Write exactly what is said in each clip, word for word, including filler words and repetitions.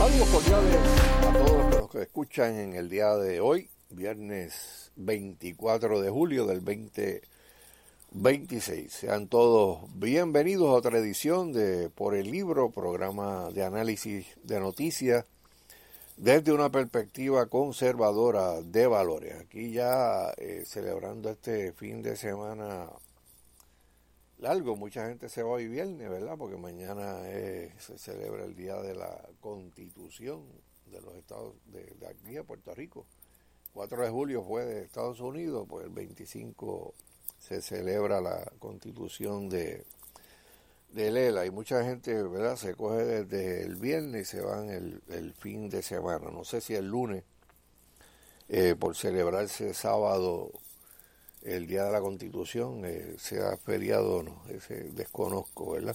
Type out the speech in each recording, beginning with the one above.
Saludos cordiales a todos los que escuchan en el día de hoy, viernes veinticuatro de julio del veinte veintiséis. Sean todos bienvenidos a otra edición de Por el Libro, programa de análisis de noticias desde una perspectiva conservadora de valores. Aquí ya eh, celebrando este fin de semana largo, mucha gente se va hoy viernes, ¿verdad? Porque mañana eh, se celebra el Día de la Constitución de los Estados de, de aquí de Puerto Rico. cuatro de julio fue de Estados Unidos, pues el veinticinco se celebra la Constitución de, de Lela, y mucha gente, ¿verdad?, se coge desde el viernes y se van el, el fin de semana. No sé si el lunes, eh, por celebrarse sábado el Día de la Constitución, eh, sea feriado o no, ese desconozco, ¿verdad?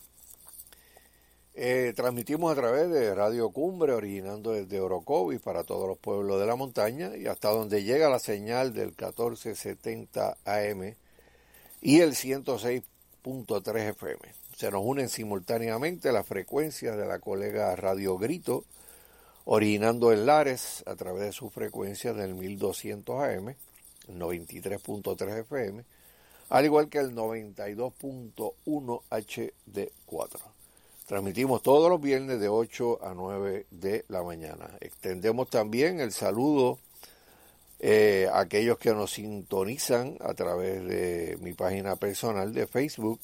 Eh, transmitimos a través de Radio Cumbre, originando desde Orocovis para todos los pueblos de la montaña y hasta donde llega la señal del catorce setenta A M y el ciento seis punto tres F M. Se nos unen simultáneamente las frecuencias de la colega Radio Grito, originando en Lares a través de su frecuencia del mil doscientos A M, noventa y tres punto tres F M, al igual que el noventa y dos punto uno H D cuatro. Transmitimos todos los viernes de ocho a nueve de la mañana. Extendemos también el saludo eh, a aquellos que nos sintonizan a través de mi página personal de Facebook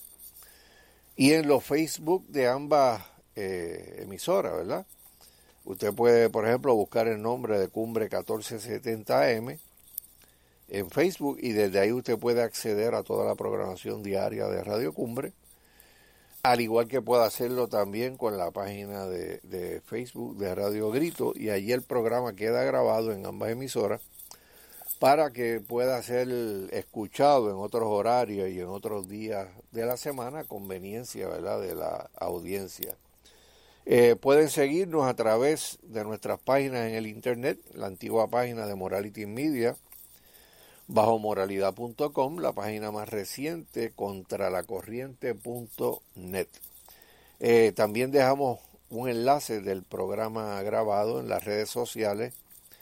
y en los Facebook de ambas eh, emisoras, ¿verdad? Usted puede, por ejemplo, buscar el nombre de Cumbre catorce setenta A M en Facebook y desde ahí usted puede acceder a toda la programación diaria de Radio Cumbre, al igual que puede hacerlo también con la página de, de Facebook de Radio Grito, y allí el programa queda grabado en ambas emisoras para que pueda ser escuchado en otros horarios y en otros días de la semana a conveniencia, ¿verdad?, de la audiencia. Eh, pueden seguirnos a través de nuestras páginas en el internet, la antigua página de Morality Media, bajo moralidad punto com, la página más reciente, contralacorriente punto net. Eh, también dejamos un enlace del programa grabado en las redes sociales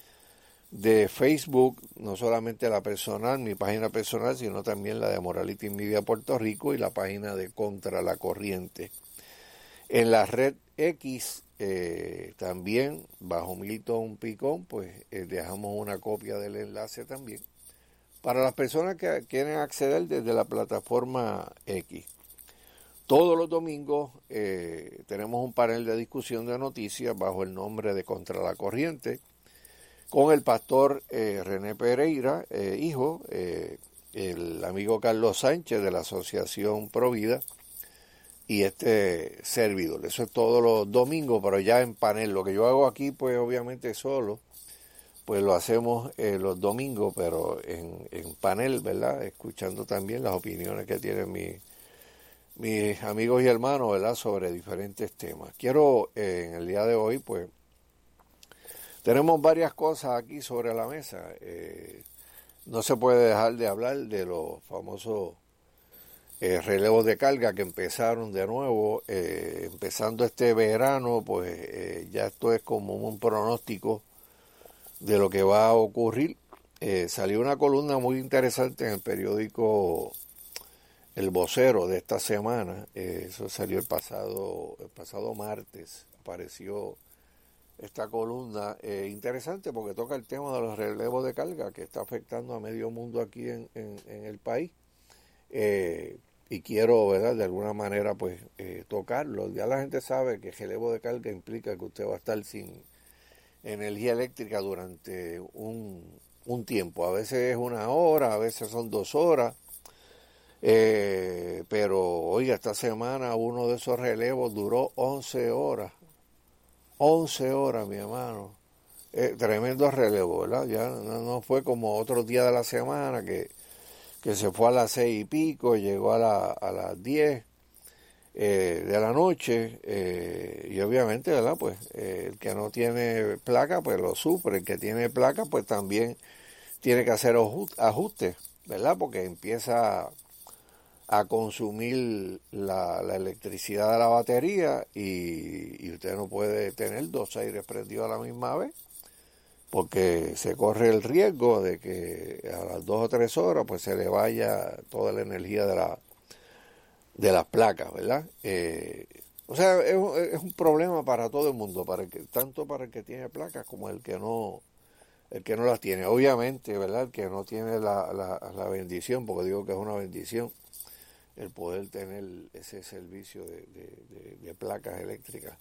de Facebook, no solamente la personal, mi página personal, sino también la de Morality Media Puerto Rico y la página de Contra la Corriente. En la red X, eh, también, bajo Milton Picón, pues eh, dejamos una copia del enlace también para las personas que quieren acceder desde la plataforma X. Todos los domingos eh, tenemos un panel de discusión de noticias bajo el nombre de Contra la Corriente, con el pastor eh, René Pereira, eh, hijo, eh, el amigo Carlos Sánchez de la Asociación Provida y este servidor. Eso es todos los domingos, pero ya en panel. Lo que yo hago aquí, pues obviamente solo, pues lo hacemos eh, los domingos, pero en, en panel, ¿verdad? Escuchando también las opiniones que tienen mi, mis amigos y hermanos, ¿verdad?, sobre diferentes temas. Quiero, eh, en el día de hoy, pues, tenemos varias cosas aquí sobre la mesa. Eh, no se puede dejar de hablar de los famosos eh, relevos de carga que empezaron de nuevo, eh, empezando este verano, pues eh, ya esto es como un pronóstico de lo que va a ocurrir. Eh, salió una columna muy interesante en el periódico El Vocero de esta semana. Eh, eso salió el pasado, el pasado martes. Apareció esta columna eh, interesante porque toca el tema de los relevos de carga que está afectando a medio mundo aquí en, en, en el país. Eh, y quiero, ¿verdad?, de alguna manera, pues, eh, tocarlo. Ya la gente sabe que el relevo de carga implica que usted va a estar sin energía eléctrica durante un, un tiempo. A veces es una hora, a veces son dos horas. Eh, pero, oiga, esta semana uno de esos relevos duró once horas. once horas, mi hermano. Eh, tremendo relevo, ¿verdad? Ya no, no fue como otros días de la semana que, que se fue a las seis y pico y llegó a, la, a las diez eh, de la noche. Eh, y obviamente, ¿verdad? Pues eh, el que no tiene placa, pues lo sufre. El que tiene placa, pues también tiene que hacer ajustes, ¿verdad? Porque empieza a consumir la, la electricidad de la batería y, y usted no puede tener dos aires prendidos a la misma vez, porque se corre el riesgo de que a las dos o tres horas pues se le vaya toda la energía de la de las placas, ¿verdad? Eh, o sea, es, es un problema para todo el mundo, para el que, tanto para el que tiene placas como el que no el que no las tiene. Obviamente, ¿verdad? El que no tiene la, la, la bendición, porque digo que es una bendición el poder tener ese servicio de, de, de, de placas eléctricas.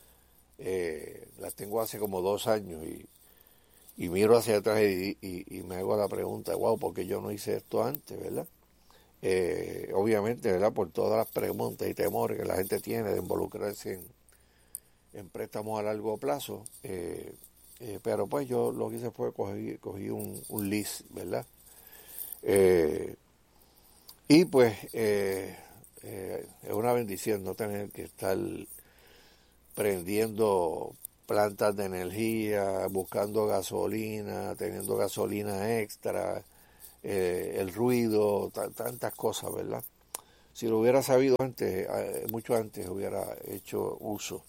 Eh, las tengo hace como dos años y, y miro hacia atrás y, y, y me hago la pregunta, wow, ¿por qué yo no hice esto antes, verdad? Eh, obviamente, ¿verdad? Por todas las preguntas y temores que la gente tiene de involucrarse en, en préstamos a largo plazo, eh, eh, pero pues yo lo que hice fue cogí, cogí un, un lease, ¿verdad? Eh, y pues eh, eh, es una bendición no tener que estar prendiendo plantas de energía, buscando gasolina, teniendo gasolina extra, eh, el ruido, t- tantas cosas, ¿verdad? Si lo hubiera sabido antes, eh, mucho antes hubiera hecho uso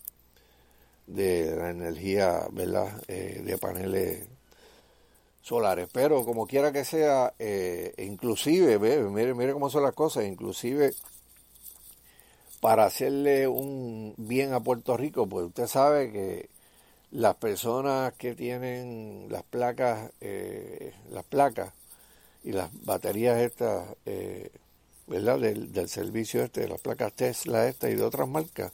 de la energía, ¿verdad? Eh, de paneles solares. Pero como quiera que sea, eh, inclusive, ve, mire, mire cómo son las cosas, inclusive para hacerle un bien a Puerto Rico, pues usted sabe que las personas que tienen las placas, eh, las placas y las baterías estas, eh, ¿verdad? Del, del servicio este, de las placas Tesla estas y de otras marcas,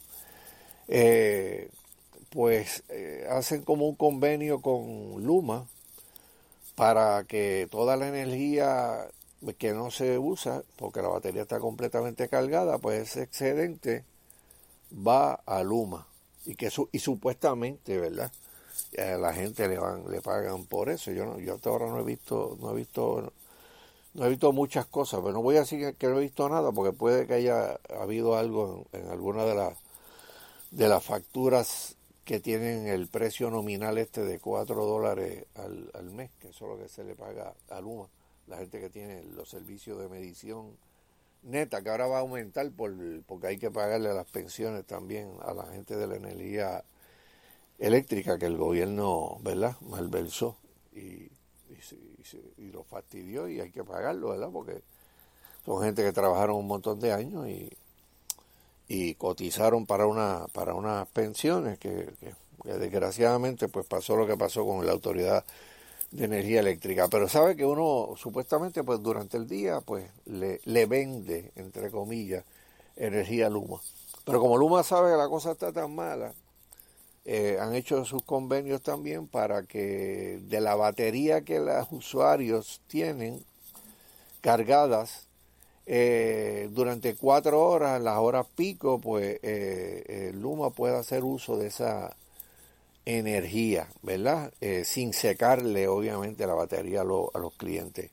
eh, pues eh, hacen como un convenio con Luma para que toda la energía que no se usa, porque la batería está completamente cargada, pues ese excedente va a Luma y que su, y supuestamente, ¿verdad? A la gente le van le pagan por eso. Yo no, yo hasta ahora no he visto no he visto no he visto muchas cosas, pero no voy a decir que no he visto nada porque puede que haya habido algo en, en alguna de las de las facturas que tienen el precio nominal este de cuatro dólares al, al mes, que eso es lo que se le paga a Luma, la gente que tiene los servicios de medición neta, que ahora va a aumentar por, porque hay que pagarle las pensiones también a la gente de la energía eléctrica que el gobierno, ¿verdad?, malversó y, y, y, y lo fastidió y hay que pagarlo, ¿verdad?, porque son gente que trabajaron un montón de años y, y cotizaron para una para unas pensiones que, que, que desgraciadamente pues pasó lo que pasó con la autoridad de energía eléctrica. Pero sabe que uno supuestamente pues durante el día pues le, le vende, entre comillas, energía a Luma. Pero como Luma sabe que la cosa está tan mala, eh, han hecho sus convenios también para que de la batería que los usuarios tienen cargadas eh, durante cuatro horas, las horas pico, pues eh, eh, Luma puede hacer uso de esa energía, ¿verdad? Eh, sin secarle, obviamente, la batería a, lo, a los clientes.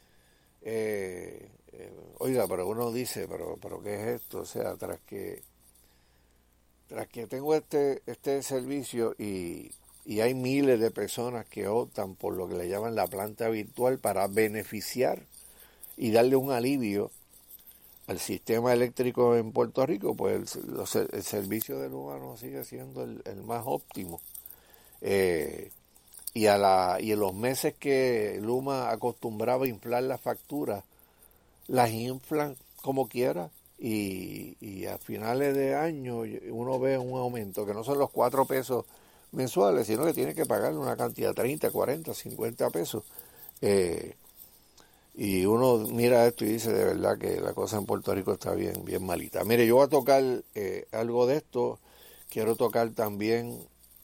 Eh, eh, oiga, pero uno dice, pero, pero ¿qué es esto? O sea, tras que tras que tengo este este servicio y, y hay miles de personas que optan por lo que le llaman la planta virtual para beneficiar y darle un alivio al sistema eléctrico en Puerto Rico, pues el, los, el servicio de Luma no sigue siendo el, el más óptimo. Eh, y a la y en los meses que Luma acostumbraba a inflar las facturas, las inflan como quiera y, y a finales de año uno ve un aumento que no son los cuatro pesos mensuales, sino que tiene que pagarle una cantidad, treinta, cuarenta, cincuenta pesos. Eh, y uno mira esto y dice de verdad que la cosa en Puerto Rico está bien, bien malita. Mire, yo voy a tocar eh, algo de esto, quiero tocar también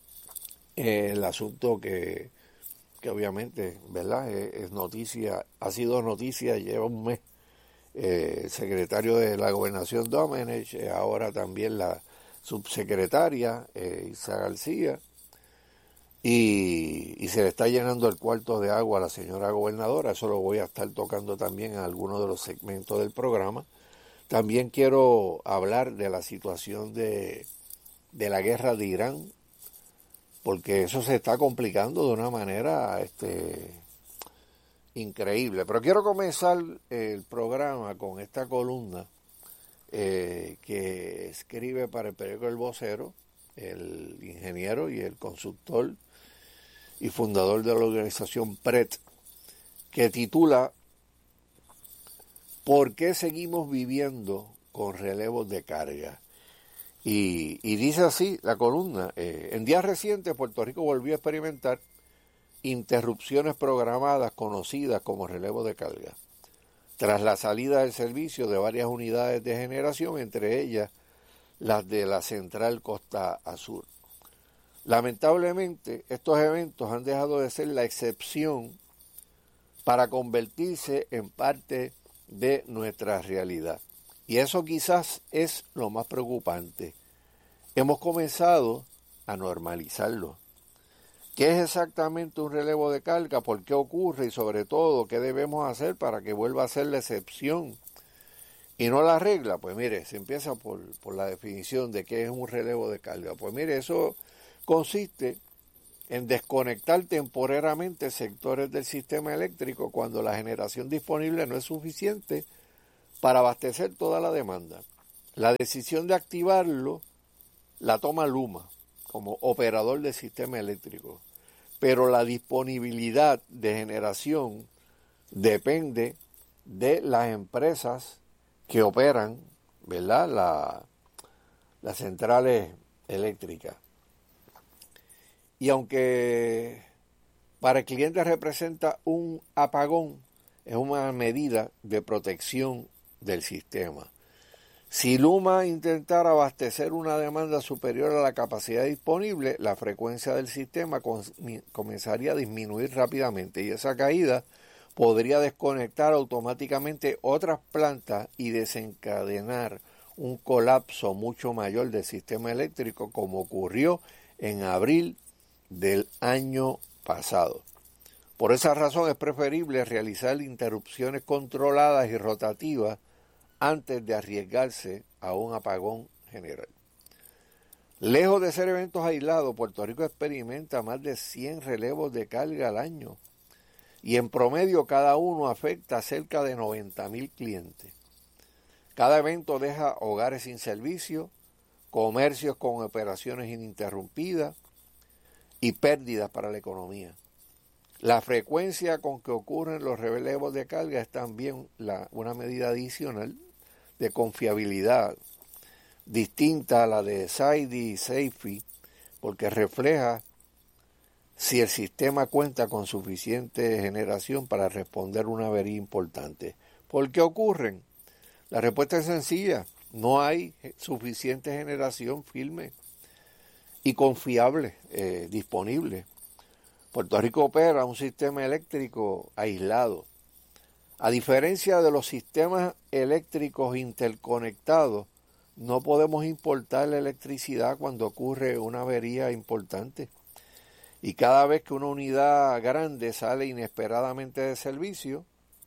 eh, el asunto que, que obviamente, ¿verdad? Es, es noticia, ha sido noticia, lleva un mes, eh, el secretario de la Gobernación Domenech, eh, ahora también la subsecretaria eh, Isa García, y, y se le está llenando el cuarto de agua a la señora gobernadora. Eso lo voy a estar tocando también en algunos de los segmentos del programa. También quiero hablar de la situación de, de la guerra de Irán, porque eso se está complicando de una manera este, increíble. Pero quiero comenzar el programa con esta columna eh, que escribe para el periódico El Vocero el ingeniero y el consultor y fundador de la organización P R E T, que titula ¿Por qué seguimos viviendo con relevos de carga? Y, y dice así la columna, eh, en días recientes Puerto Rico volvió a experimentar interrupciones programadas conocidas como relevos de carga, tras la salida del servicio de varias unidades de generación, entre ellas las de la Central Costa Azul. Lamentablemente, estos eventos han dejado de ser la excepción para convertirse en parte de nuestra realidad. Y eso quizás es lo más preocupante. Hemos comenzado a normalizarlo. ¿Qué es exactamente un relevo de carga? ¿Por qué ocurre? Y sobre todo, ¿qué debemos hacer para que vuelva a ser la excepción y no la regla? Pues mire, se empieza por, por la definición de qué es un relevo de carga. Pues mire, eso consiste en desconectar temporariamente sectores del sistema eléctrico cuando la generación disponible no es suficiente para abastecer toda la demanda. La decisión de activarlo la toma Luma como operador del sistema eléctrico, pero la disponibilidad de generación depende de las empresas que operan, ¿verdad?, la, las centrales eléctricas. Y aunque para el cliente representa un apagón, es una medida de protección del sistema. Si Luma intentara abastecer una demanda superior a la capacidad disponible, la frecuencia del sistema comenzaría a disminuir rápidamente y esa caída podría desconectar automáticamente otras plantas y desencadenar un colapso mucho mayor del sistema eléctrico, como ocurrió en abril del año pasado. Por esa razón es preferible realizar interrupciones controladas y rotativas antes de arriesgarse a un apagón general. Lejos de ser eventos aislados, Puerto Rico experimenta más de cien relevos de carga al año y en promedio cada uno afecta a cerca de noventa mil clientes. Cada evento deja hogares sin servicio, comercios con operaciones ininterrumpidas y pérdidas para la economía. La frecuencia con que ocurren los relevos de carga es también la, una medida adicional de confiabilidad, distinta a la de S A I D I y SAIFI, porque refleja si el sistema cuenta con suficiente generación para responder una avería importante. ¿Por qué ocurren? La respuesta es sencilla: no hay suficiente generación firme y confiable eh, disponible. Puerto Rico opera un sistema eléctrico aislado. A diferencia de los sistemas eléctricos interconectados, no podemos importar la electricidad cuando ocurre una avería importante. Y cada vez que una unidad grande sale inesperadamente de servicio,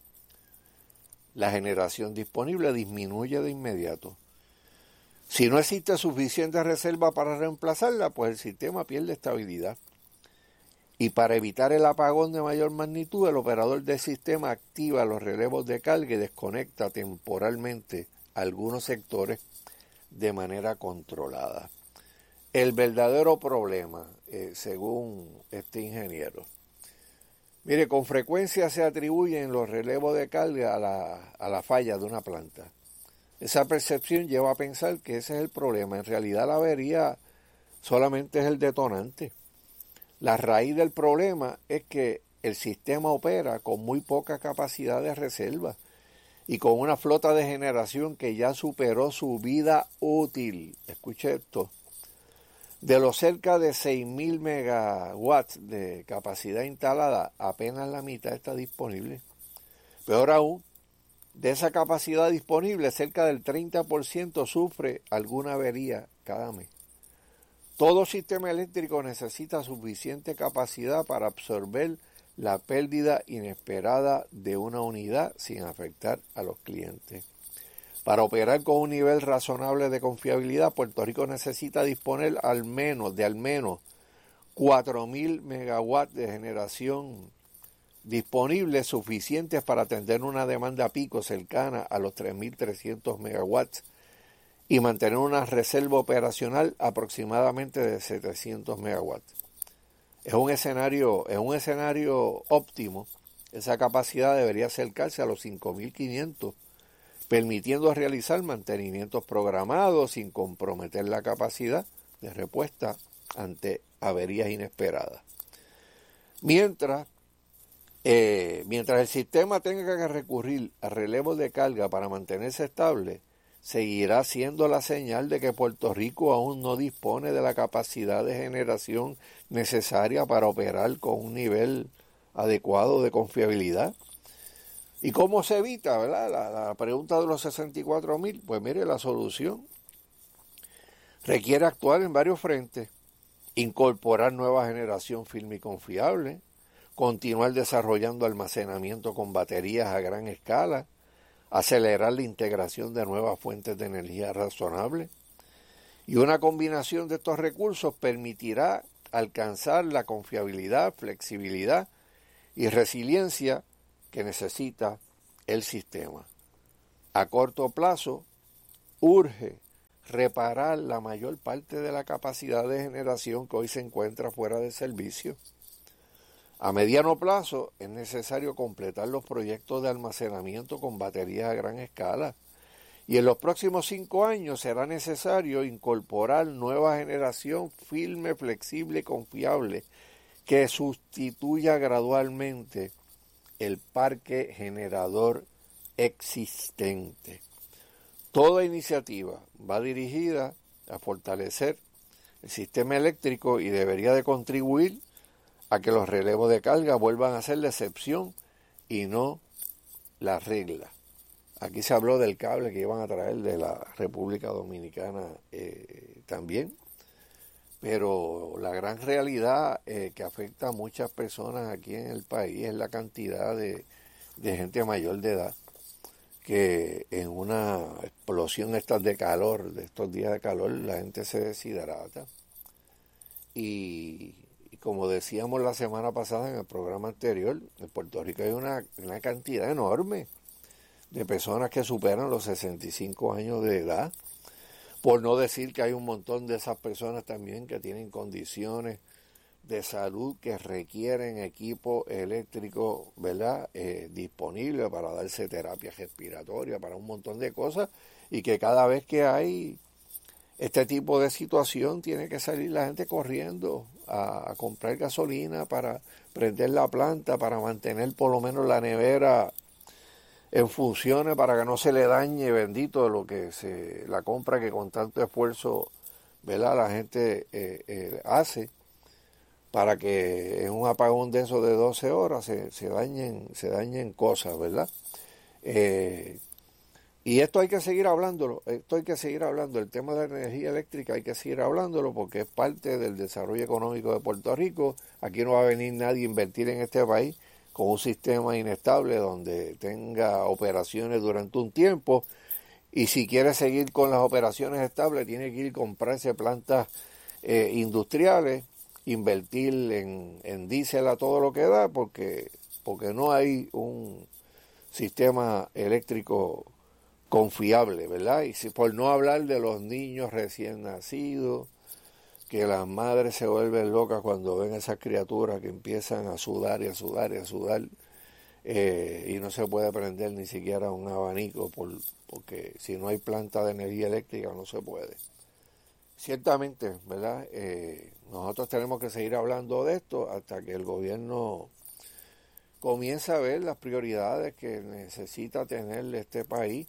la generación disponible disminuye de inmediato. Si no existe suficiente reserva para reemplazarla, pues el sistema pierde estabilidad. Y para evitar el apagón de mayor magnitud, el operador del sistema activa los relevos de carga y desconecta temporalmente algunos sectores de manera controlada. El verdadero problema, eh, según este ingeniero, mire, con frecuencia se atribuyen los relevos de carga a la, a la falla de una planta. Esa percepción lleva a pensar que ese es el problema. En realidad la avería solamente es el detonante. La raíz del problema es que el sistema opera con muy poca capacidad de reserva y con una flota de generación que ya superó su vida útil. Escuche esto. De los cerca de seis mil megawatts de capacidad instalada, apenas la mitad está disponible. Peor aún, de esa capacidad disponible, cerca del treinta por ciento sufre alguna avería cada mes. Todo sistema eléctrico necesita suficiente capacidad para absorber la pérdida inesperada de una unidad sin afectar a los clientes. Para operar con un nivel razonable de confiabilidad, Puerto Rico necesita disponer al menos de al menos cuatro mil megawatts de generación disponibles suficientes para atender una demanda pico cercana a los tres mil trescientos megawatts y mantener una reserva operacional aproximadamente de setecientos megawatts. Es un escenario, es un escenario óptimo. Esa capacidad debería acercarse a los cinco mil quinientos, permitiendo realizar mantenimientos programados sin comprometer la capacidad de respuesta ante averías inesperadas. Mientras, eh, mientras el sistema tenga que recurrir a relevos de carga para mantenerse estable, seguirá siendo la señal de que Puerto Rico aún no dispone de la capacidad de generación necesaria para operar con un nivel adecuado de confiabilidad. ¿Y cómo se evita, verdad? La, la pregunta de los sesenta y cuatro mil, pues mire, la solución requiere actuar en varios frentes: incorporar nueva generación firme y confiable, continuar desarrollando almacenamiento con baterías a gran escala, acelerar la integración de nuevas fuentes de energía razonables, y una combinación de estos recursos permitirá alcanzar la confiabilidad, flexibilidad y resiliencia que necesita el sistema. A corto plazo, urge reparar la mayor parte de la capacidad de generación que hoy se encuentra fuera de servicio. A mediano plazo es necesario completar los proyectos de almacenamiento con baterías a gran escala, y en los próximos cinco años será necesario incorporar nueva generación firme, flexible y confiable que sustituya gradualmente el parque generador existente. Toda iniciativa va dirigida a fortalecer el sistema eléctrico y debería de contribuir a que los relevos de carga vuelvan a ser la excepción y no la regla. Aquí se habló del cable que iban a traer de la República Dominicana eh, también, pero la gran realidad eh, que afecta a muchas personas aquí en el país es la cantidad de, de gente mayor de edad que en una explosión estas de calor, de estos días de calor, la gente se deshidrata. Y, y como decíamos la semana pasada en el programa anterior, en Puerto Rico hay una, una cantidad enorme de personas que superan los sesenta y cinco años de edad, por no decir que hay un montón de esas personas también que tienen condiciones de salud que requieren equipo eléctrico, ¿verdad?, eh, disponible para darse terapia respiratoria, para un montón de cosas, y que cada vez que hay este tipo de situación tiene que salir la gente corriendo a, a comprar gasolina para prender la planta, para mantener por lo menos la nevera en funciones, para que no se le dañe, bendito, lo que se la compra que con tanto esfuerzo, ¿verdad?, la gente eh, eh, hace, para que en un apagón de esos de doce horas se, se dañen se dañen cosas, ¿verdad? Eh, y esto hay que seguir hablándolo, esto hay que seguir hablando, el tema de la energía eléctrica hay que seguir hablándolo porque es parte del desarrollo económico de Puerto Rico. Aquí no va a venir nadie a invertir en este país con un sistema inestable donde tenga operaciones durante un tiempo, y si quiere seguir con las operaciones estables tiene que ir a comprarse plantas eh, industriales, invertir en, en diésel a todo lo que da, porque, porque no hay un sistema eléctrico confiable, ¿verdad? Y si, por no hablar de los niños recién nacidos, que las madres se vuelven locas cuando ven esas criaturas que empiezan a sudar y a sudar y a sudar, eh, y no se puede prender ni siquiera un abanico, por, porque si no hay planta de energía eléctrica no se puede. Ciertamente, ¿verdad? Eh, nosotros tenemos que seguir hablando de esto hasta que el gobierno comience a ver las prioridades que necesita tener este país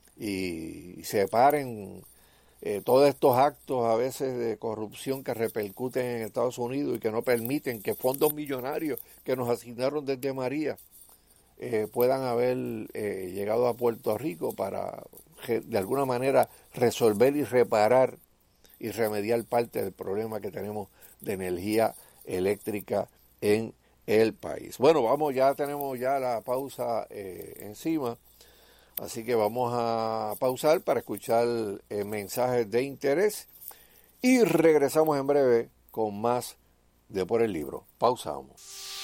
y, y separen eh, todos estos actos a veces de corrupción que repercuten en Estados Unidos y que no permiten que fondos millonarios que nos asignaron desde María eh, puedan haber eh, llegado a Puerto Rico para de alguna manera resolver y reparar y remediar parte del problema que tenemos de energía eléctrica en el país. Bueno, vamos, ya tenemos ya la pausa eh, encima, así que vamos a pausar para escuchar eh, mensajes de interés y regresamos en breve con más de Por el Libro. Pausamos.